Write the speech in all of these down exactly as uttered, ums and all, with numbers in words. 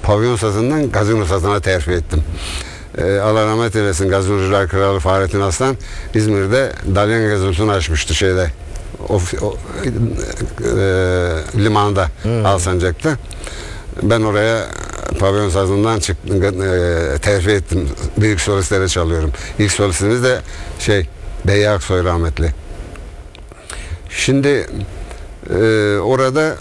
pavyon sazından gazino sazına terfi ettim. Ee, Allah rahmet eylesin, Gazinocular Kralı Fahrettin Aslan İzmir'de Dalyan gazinosunu açmıştı şeyde. Of, o, e, limanda, hmm. Alsancak'ta. Ben oraya pavyon sazından çıktım, e, terfi ettim. Büyük solistlere çalıyorum. İlk solistimiz de şey Beyye Aksoy rahmetli. Şimdi e, orada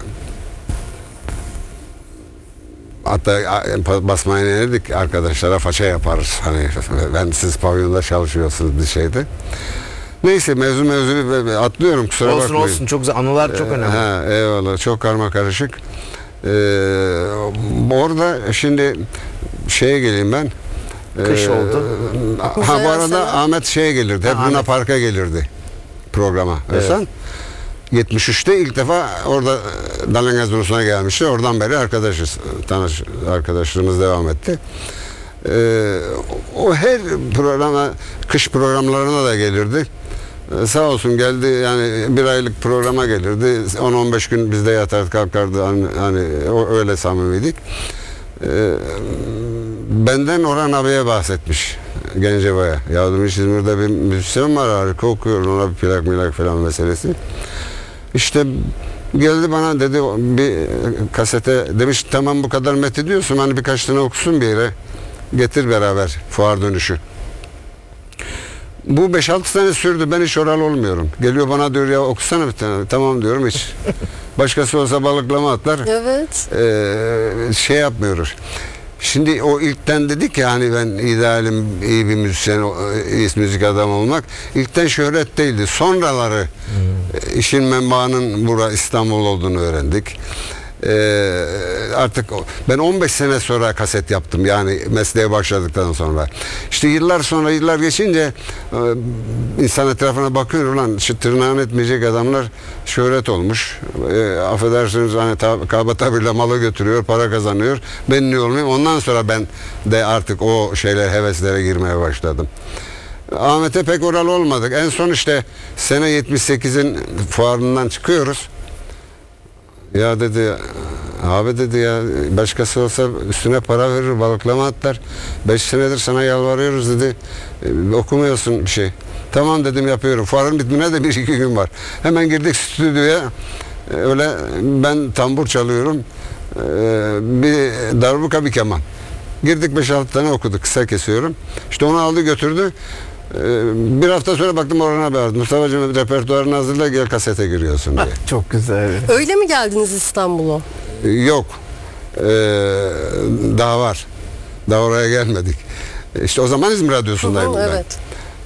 hatta basmaya inerdik, arkadaşlara faça yaparız. Hani ben siz pavyonda çalışıyorsunuz bir şeyde. Neyse mevzu mevzu atlıyorum, kusura olsun, bakmayın. Olsun olsun, çok güzel anılar, çok önemli. Ha, eyvallah, çok karma karışık. Ee, orada şimdi şeye geleyim ben. Kış ee, oldu. Ha bu arada Ahmet şeye gelirdi. Hep Luna Park'a gelirdi programa. Evet. Sen yetmiş üçte ilk defa orada Dalyan Gazinosu'na gelmişti. Oradan beri arkadaşız. Tanış, arkadaşlığımız devam etti. Ee, o her programa, kış programlarına da gelirdi. Ee, sağ olsun geldi, yani bir aylık programa gelirdi. on on beş gün bizde yatar kalkardı. Hani, hani öyle samimiydik. Ee, benden Orhan abiye bahsetmiş, Gencebay'a. Ya demiş, İzmir'de bir müzisyen var, harika okuyor, ona bir plak milak falan meselesi. İşte geldi bana dedi, bir kasete demiş, tamam bu kadar met ediyorsun, hani birkaç tane okusun bir yere, getir beraber fuar dönüşü. Bu beş altı sene sürdü, ben hiç oral olmuyorum. Geliyor bana diyor, ya okusana bir tane. Tamam diyorum, hiç. Başkası olsa balıklama atlar. Evet. Ee, şey yapmıyoruz. Şimdi o ilkten dedik ya, hani ben idealim iyi bir müzisyen, iyi müzik adamı olmak. İlkten şöhret değildi. Sonraları hmm. işin menbaının bura İstanbul olduğunu öğrendik. Ee, artık ben on beş sene sonra kaset yaptım, yani mesleğe başladıktan sonra. İşte yıllar sonra, yıllar geçince e, insan etrafına bakıyor, ulan şu tırnağını etmeyecek adamlar şöhret olmuş. E, affedersiniz, hani tab kaba tabirle malı götürüyor, para kazanıyor. Ben niye olmayayım? Ondan sonra ben de artık o şeyler, heveslere girmeye başladım. Ahmet'e pek oral olmadık. En son işte sene yetmiş sekizin fuarından çıkıyoruz. Ya dedi, abi dedi, ya başkası olsa üstüne para verir, balıklama atlar. Beş senedir sana yalvarıyoruz dedi. E, okumuyorsun bir şey. Tamam dedim, yapıyorum. Fuarın bitmine de bir iki gün var. Hemen girdik stüdyoya. E, öyle ben tambur çalıyorum. E, bir darbuka, bir keman. Girdik, beş altı tane okuduk. Kısa kesiyorum. İşte onu aldı götürdü. Bir hafta sonra baktım, Orhan abi aradı. Mustafa'cığım repertuarını hazırla, gel kasete giriyorsun diye. Çok güzel. Öyle mi geldiniz İstanbul'a? Yok. Ee, daha var. Daha oraya gelmedik. İşte o zaman İzmir Radyosu'ndaydım. Hı hı, ben. Evet.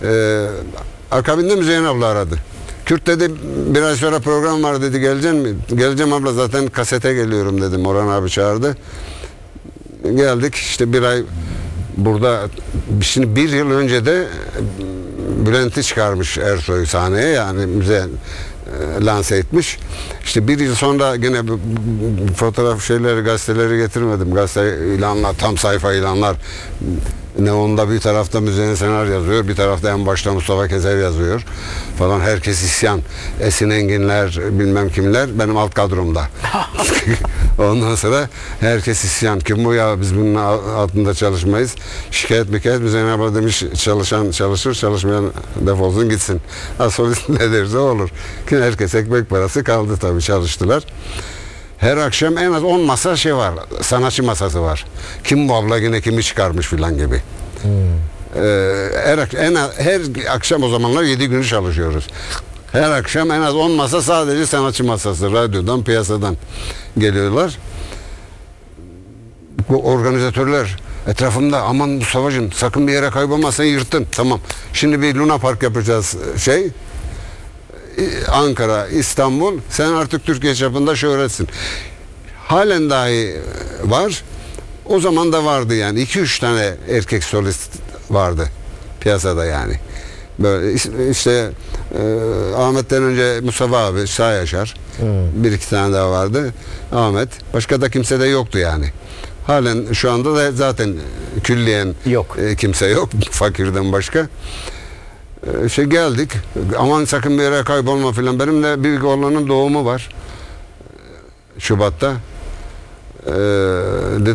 Ee, akabinde Müzeyyen abla aradı. Kürt dedi, bir ay sonra program var dedi, geleceksin mi? Geleceğim abla, zaten kasete geliyorum dedim. Orhan abi çağırdı. Geldik işte bir ay. Burada şimdi bir yıl önce de Bülent'i çıkarmış Ersoy sahneye, yani müze e, lanse etmiş. İşte bir yıl sonra yine fotoğraf şeyleri, gazeteleri getirmedim. Gazete ilanlar, tam sayfa ilanlar. Ne onda bir tarafta Müzeyyen Senar yazıyor, bir tarafta en başta Mustafa Keser yazıyor falan. Herkes isyan. Esin Enginler, bilmem kimler benim alt kadromda. Ondan sonra herkes isyan. Kim bu ya, biz bunun altında çalışmayız. Şikayet mikayet. Müzeyyen abla demiş, çalışan çalışır, çalışmayan defolsun gitsin. Asolist ne derse olur. Ki herkes ekmek parası kaldı tabii, çalıştılar. Her akşam en az on masa şey var, sanatçı masası var. Kim bu abla, yine kimi çıkarmış filan gibi. Hmm. Ee, her, en az, her akşam, o zamanlar yedi günü çalışıyoruz. Her akşam en az on masa sadece sanatçı masası. Radyodan, piyasadan geliyorlar. Bu organizatörler etrafımda, aman Mustafa'cığım sakın bir yere kaybolmazsan, yırttın. Tamam. Şimdi bir Luna Park yapacağız şey. Ankara, İstanbul, sen artık Türkiye çapında şöhretsin. Halen dahi var. O zaman da vardı yani. iki üç tane erkek solist vardı piyasada yani. Böyle işte e, Ahmet'ten önce Mustafa abi, Sağ Yaşar. Hmm. Bir iki tane daha vardı. Ahmet. Başka da kimse de yoktu yani. Halen şu anda da zaten külliyen yok. E, kimse yok. Fakirden başka. Şey geldik, aman sakın bir yere kaybolma filan. Benim de büyük oğlanın doğumu var Şubat'ta. Ee,